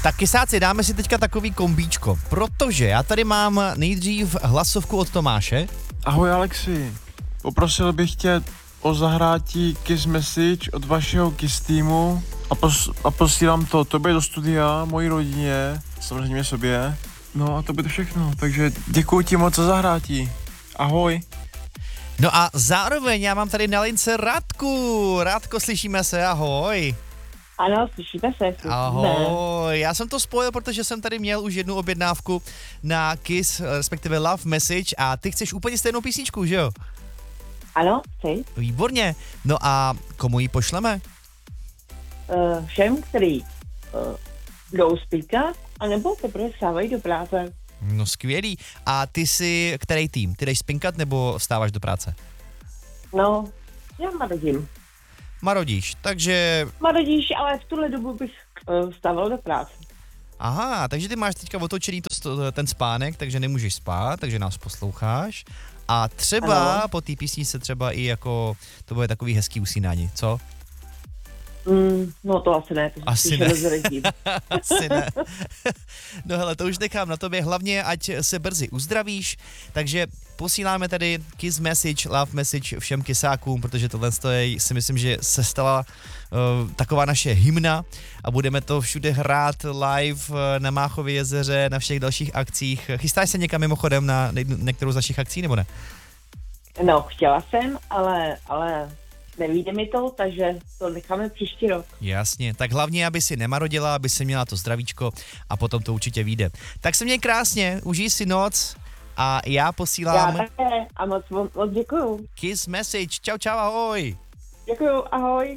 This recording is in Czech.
Tak kysáci, dáme si teďka takový kombíčko, protože já tady mám nejdřív hlasovku od Tomáše. Ahoj Alexi, poprosil bych tě o zahrátí Kiss Message od vašeho Kiss týmu a posílám to tobě do studia, mojí rodině, samozřejmě sobě. No a to bude všechno, takže děkuji ti moc za zahrátí. Ahoj. No a zároveň já mám tady na lince Radku. Radko, slyšíme se, ahoj. Ano, slyšíme se. Ahoj, já jsem to spojil, protože jsem tady měl už jednu objednávku na Kiss, respektive Love Message a ty chceš úplně stejnou písničku, že jo? Ano, chci. Výborně, no a komu ji pošleme? Všem, který jdou spíkat, anebo teprve vstávají do práce. No skvělý. A ty jsi který tým? Ty jdeš spinkat nebo vstáváš do práce? No, já marodím. Marodíš, takže... Marodíš, ale v tuhle dobu bych vstával do práce. Aha, takže ty máš teďka otočený ten spánek, takže nemůžeš spát, takže nás posloucháš. A třeba ano. po té písničce třeba i jako, to bude takový hezký usínání, co? No to asi ne, to asi ne. Asi ne. No hele, to už nechám na tobě, hlavně ať se brzy uzdravíš, takže posíláme tady Kiss Message, Love Message všem kysákům, protože tohle je, si myslím, že se stala taková naše hymna a budeme to všude hrát live na Máchově jezeře, na všech dalších akcích. Chystáš se někam mimochodem na některou z našich akcí, nebo ne? No, chtěla jsem, ale nevíde mi to, takže to necháme příští rok. Jasně, tak hlavně, aby si nemarodila, aby si měla to zdravíčko a potom to určitě vyjde. Tak se měj krásně, užij si noc a já posílám... Já také a moc děkuju. Kiss Message, čau, ahoj. Děkuju, ahoj.